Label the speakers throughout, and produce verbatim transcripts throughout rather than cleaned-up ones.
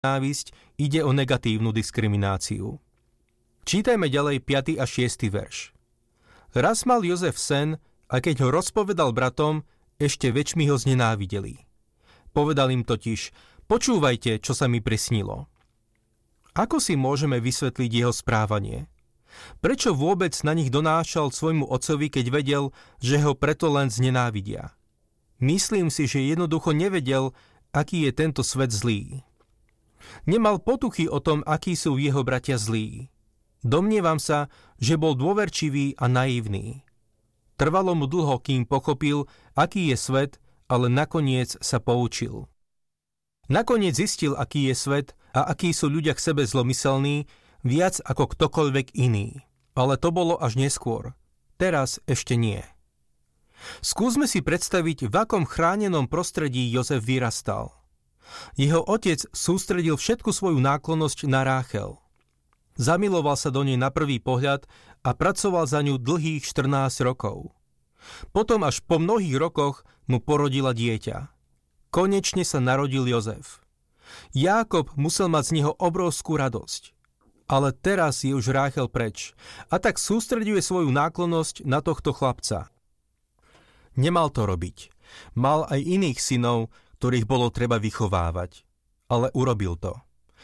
Speaker 1: nenávisť, ide o negatívnu diskrimináciu. Čítajme ďalej piaty a šiesty verš. Raz mal Jozef sen, a keď ho rozpovedal bratom, ešte väčšmi ho znenávideli. Povedal im totiž, počúvajte, čo sa mi prisnilo. Ako si môžeme vysvetliť jeho správanie? Prečo vôbec na nich donášal svojmu otcovi, keď vedel, že ho preto len znenávidia? Myslím si, že jednoducho nevedel, aký je tento svet zlý. Nemal potuchy o tom, akí sú jeho bratia zlí. Domnievam sa, že bol dôverčivý a naivný. Trvalo mu dlho, kým pochopil, aký je svet, ale nakoniec sa poučil. Nakoniec zistil, aký je svet a akí sú ľudia k sebe zlomyselní, viac ako ktokoľvek iný. Ale to bolo až neskôr. Teraz ešte nie. Skúsme si predstaviť, v akom chránenom prostredí Jozef vyrastal. Jeho otec sústredil všetku svoju náklonnosť na Ráchel. Zamiloval sa do nej na prvý pohľad a pracoval za ňu dlhých štrnásť rokov. Potom až po mnohých rokoch mu porodila dieťa. Konečne sa narodil Jozef. Jákob musel mať z neho obrovskú radosť. Ale teraz je už Ráchel preč a tak sústreďuje svoju náklonnosť na tohto chlapca. Nemal to robiť. Mal aj iných synov, ktorých bolo treba vychovávať. Ale urobil to.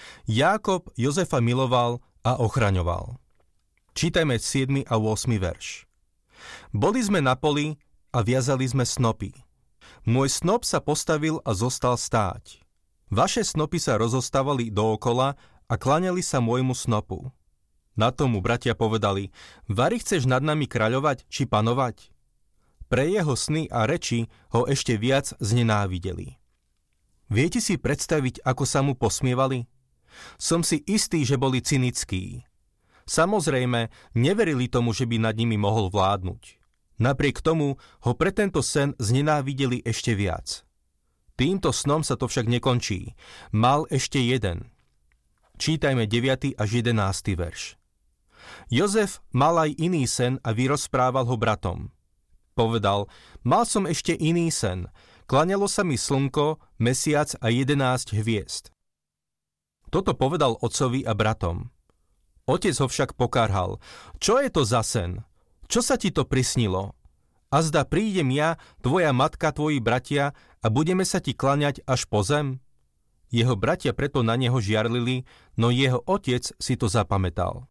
Speaker 1: Jákob Jozefa miloval a ochraňoval. Čítajme siedmy a ôsmy verš. Boli sme na poli a viazali sme snopy. Môj snop sa postavil a zostal stáť. Vaše snopy sa rozostávali dookola a kláňali sa môjmu snopu. Na tomu bratia povedali, Vari, chceš nad nami kráľovať či panovať? Pre jeho sny a reči ho ešte viac znenávideli. Viete si predstaviť, ako sa mu posmievali? Som si istý, že boli cynickí. Samozrejme, neverili tomu, že by nad nimi mohol vládnuť. Napriek tomu ho pre tento sen znenávideli ešte viac. Týmto snom sa to však nekončí. Mal ešte jeden. Čítajme deviaty až jedenásty verš. Jozef mal aj iný sen a vyrozprával ho bratom. Povedal, mal som ešte iný sen. Klaňalo sa mi slnko, mesiac a jedenásť hviezd. Toto povedal otcovi a bratom. Otec ho však pokárhal. Čo je to za sen? Čo sa ti to prisnilo? Azda prídem ja, tvoja matka, tvoji bratia a budeme sa ti klaňať až po zem? Jeho bratia preto na neho žiarlili, no jeho otec si to zapamätal.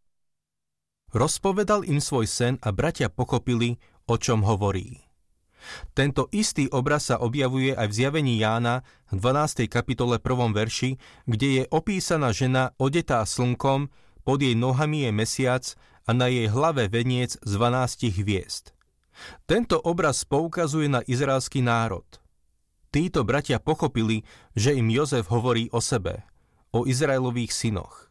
Speaker 1: Rozpovedal im svoj sen a bratia pochopili, o čom hovorí. Tento istý obraz sa objavuje aj v zjavení Jána v dvanástej kapitole prvom verši, kde je opísaná žena odetá slnkom, pod jej nohami je mesiac a na jej hlave veniec z dvanástich hviezd. Tento obraz poukazuje na izraelský národ. Títo bratia pochopili, že im Jozef hovorí o sebe, o Izraelových synoch.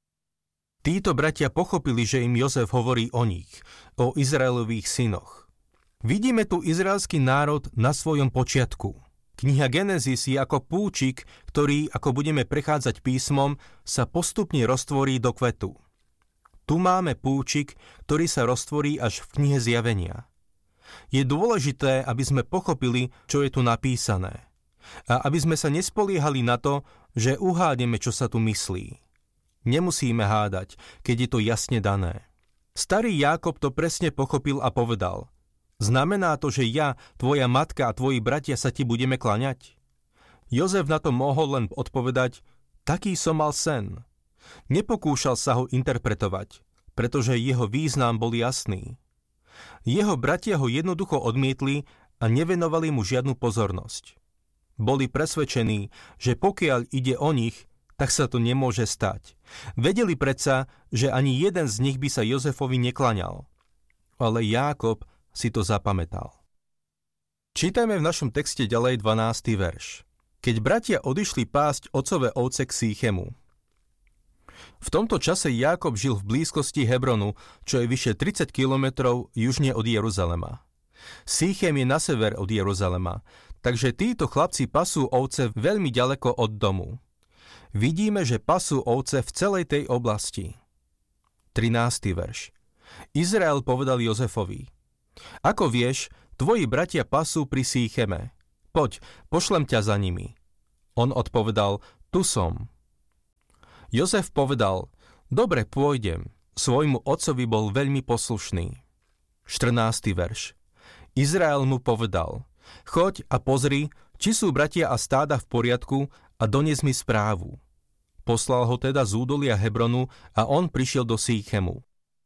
Speaker 1: Títo bratia pochopili, že im Jozef hovorí o nich, o Izraelových synoch. Vidíme tu izraelský národ na svojom počiatku. Kniha Genesis je ako púčik, ktorý, ako budeme prechádzať písmom, sa postupne roztvorí do kvetu. Tu máme púčik, ktorý sa roztvorí až v knihe Zjavenia. Je dôležité, aby sme pochopili, čo je tu napísané. A aby sme sa nespoliehali na to, že uhádneme, čo sa tu myslí. Nemusíme hádať, keď je to jasne dané. Starý Jákob to presne pochopil a povedal: Znamená to, že ja, tvoja matka a tvoji bratia sa ti budeme klaňať? Jozef na to mohol len odpovedať: Taký som mal sen. Nepokúšal sa ho interpretovať, pretože jeho význam bol jasný. Jeho bratia ho jednoducho odmietli a nevenovali mu žiadnu pozornosť. Boli presvedčení, že pokiaľ ide o nich, tak sa to nemôže stať. Vedeli predsa, že ani jeden z nich by sa Jozefovi neklaňal. Ale Jákob si to zapamätal. Čítajme v našom texte ďalej dvanásty verš. Keď bratia odišli pásť otcové ovce k Sýchemu. V tomto čase Jákob žil v blízkosti Hebronu, čo je vyše tridsať kilometrov južne od Jeruzalema. Sýchem je na sever od Jeruzalema, takže títo chlapci pasú ovce veľmi ďaleko od domu. Vidíme, že pasú ovce v celej tej oblasti. trinásty verš. Izrael povedal Jozefovi: Ako vieš, tvoji bratia pasú pri Sýcheme. Poď, pošlem ťa za nimi. On odpovedal: Tu som. Jozef povedal, dobre, pôjdem. Svojmu otcovi bol veľmi poslušný. štrnásty verš. Izrael mu povedal, choď a pozri, či sú bratia a stáda v poriadku a dones mi správu. Poslal ho teda z údolia Hebronu a on prišiel do Sýchemu.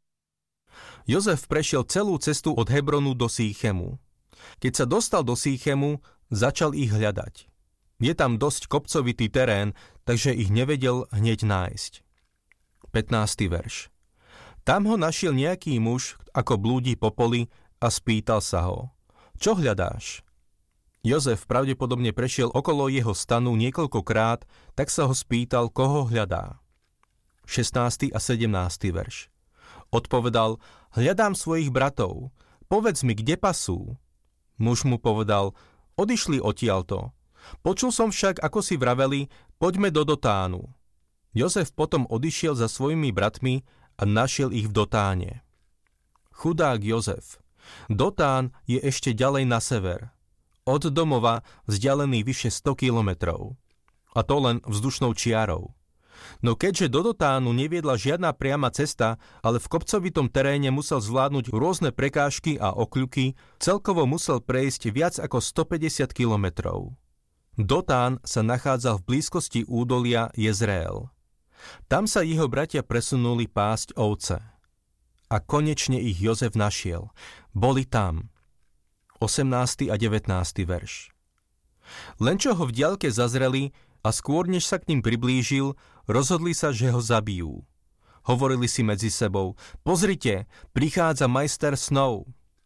Speaker 1: Jozef prešiel celú cestu od Hebronu do Sýchemu. Keď sa dostal do Sýchemu, začal ich hľadať. Je tam dosť kopcovitý terén, takže ich nevedel hneď nájsť. pätnásty verš. Tam ho našiel nejaký muž, ako blúdi po poli, a spýtal sa ho, čo hľadáš? Jozef pravdepodobne prešiel okolo jeho stanu niekoľkokrát, tak sa ho spýtal, koho hľadá. šestnásty a sedemnásty verš. Odpovedal, hľadám svojich bratov, povedz mi, kde pasú. Muž mu povedal, odišli odtiaľto. Počul som však, ako si vraveli, poďme do Dotánu. Jozef potom odišiel za svojimi bratmi a našiel ich v Dotáne. Chudák Jozef. Dotán je ešte ďalej na sever. Od domova vzdialený vyše sto kilometrov. A to len vzdušnou čiarou. No keďže do Dotánu neviedla žiadna priama cesta, ale v kopcovitom teréne musel zvládnuť rôzne prekážky a okľuky, celkovo musel prejsť viac ako stopäťdesiat kilometrov. Dotán sa nachádzal v blízkosti údolia Jezreel. Tam sa jeho bratia presunuli pásť ovce. A konečne ich Jozef našiel. Boli tam. osemnásty a devätnásty verš. Len čo ho v diaľke zazreli a skôr než sa k ním priblížil, rozhodli sa, že ho zabijú. Hovorili si medzi sebou, pozrite, prichádza majster snov.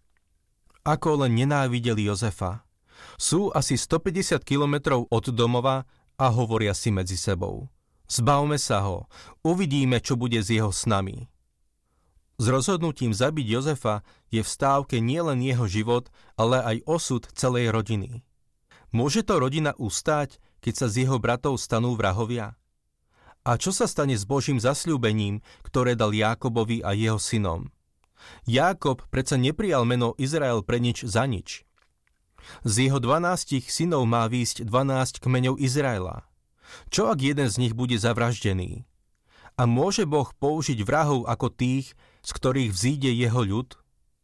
Speaker 1: Ako len nenávideli Jozefa. Sú asi stopäťdesiat kilometrov od domova a hovoria si medzi sebou. Zbavme sa ho, uvidíme, čo bude s jeho snami. S rozhodnutím zabiť Jozefa je v stávke nielen jeho život, ale aj osud celej rodiny. Môže to rodina ustáť, keď sa z jeho bratov stanú vrahovia? A čo sa stane s Božím zasľúbením, ktoré dal Jákobovi a jeho synom? Jákob predsa neprijal meno Izrael pre nič za nič. Z jeho dvanástich synov má výjsť dvanásť kmeňov Izraela. Čo ak jeden z nich bude zavraždený? A môže Boh použiť vrahov ako tých, z ktorých vzíde jeho ľud?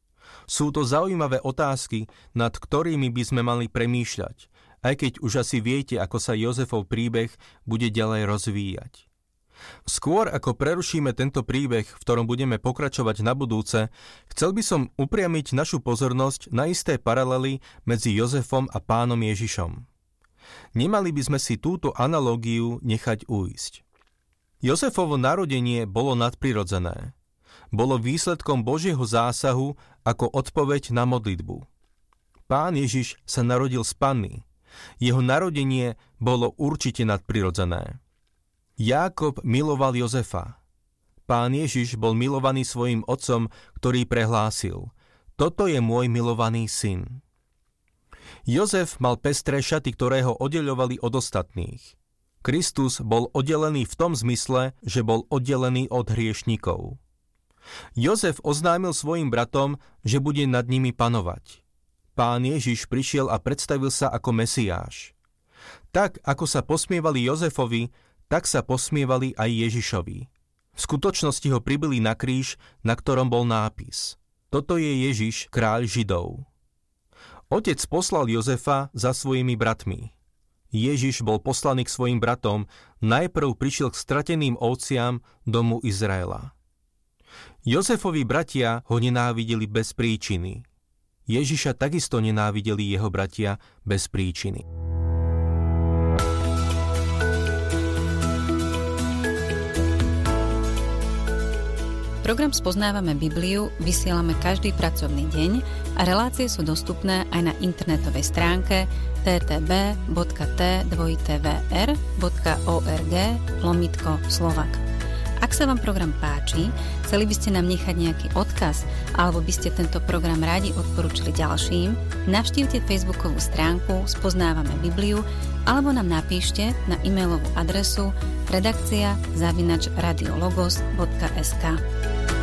Speaker 1: Sú to zaujímavé otázky, nad ktorými by sme mali premýšľať, aj keď už asi viete, ako sa Jozefov príbeh bude ďalej rozvíjať. Skôr ako prerušíme tento príbeh, v ktorom budeme pokračovať na budúce, chcel by som upriamiť našu pozornosť na isté paralely medzi Jozefom a Pánom Ježišom. Nemali by sme si túto analógiu nechať ujsť. Jozefovo narodenie bolo nadprirodzené. Bolo výsledkom Božieho zásahu ako odpoveď na modlitbu. Pán Ježiš sa narodil z panny. Jeho narodenie bolo určite nadprirodzené. Jákob miloval Jozefa. Pán Ježiš bol milovaný svojim otcom, ktorý prehlásil: Toto je môj milovaný syn. Jozef mal pestré šaty, ktoré ho oddeľovali od ostatných. Kristus bol oddelený v tom zmysle, že bol oddelený od hriešnikov. Jozef oznámil svojim bratom, že bude nad nimi panovať. Pán Ježiš prišiel a predstavil sa ako Mesiáš. Tak, ako sa posmievali Jozefovi, tak sa posmievali aj Ježišovi. V skutočnosti ho pribili na kríž, na ktorom bol nápis: Toto je Ježiš, kráľ Židov. Otec poslal Jozefa za svojimi bratmi. Ježiš bol poslaný k svojim bratom, najprv prišiel k strateným ovciam domu Izraela. Jozefovi bratia ho nenávideli bez príčiny. Ježiša takisto nenávideli jeho bratia bez príčiny.
Speaker 2: Program Spoznávame Bibliu vysielame každý pracovný deň a relácie sú dostupné aj na internetovej stránke ttb.t2tv.org lomitko Slovak. Ak sa vám program páči, chceli by ste nám nechať nejaký odkaz alebo by ste tento program radi odporúčili ďalším, navštívte facebookovú stránku Spoznávame Bibliu alebo nám napíšte na e-mailovú adresu redakcia zavináč radiologos bodka es ká.